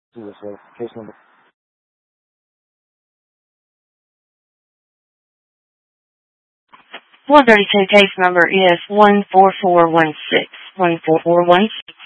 Jesus, sir. Case number. 132 case number is 14416. 14416.